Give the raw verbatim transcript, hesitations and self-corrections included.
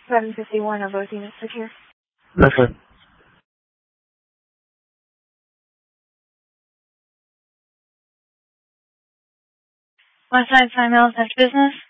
seven fifty-one of Ocean Secure. That's right. Westside Sign Mills, next business.